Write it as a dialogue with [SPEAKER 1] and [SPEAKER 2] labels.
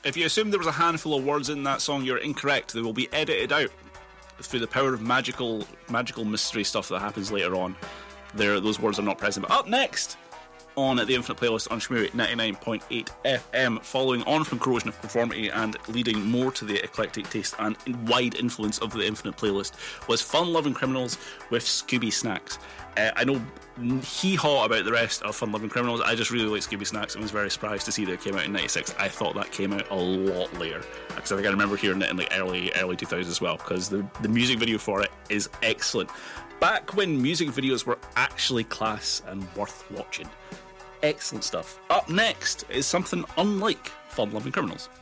[SPEAKER 1] If you assume there was a handful of words in that song, you're incorrect. They will be edited out through the power of magical mystery stuff that happens later on. Those words are not present. But up next on the Infinite Playlist on Shmoo 99.8 FM, following on from Corrosion of Conformity and leading more to the eclectic taste and wide influence of the Infinite Playlist, was Fun Loving Criminals with Scooby Snacks. I know hee-haw about the rest of Fun Loving Criminals. I just really like Scooby Snacks and was very surprised to see that it came out in 96. I thought that came out a lot later, because I think I remember hearing it in like early 2000s as well, because the music video for it is excellent. Back when music videos were actually class and worth watching. Excellent stuff. Up next is something unlike Fun Loving Criminals.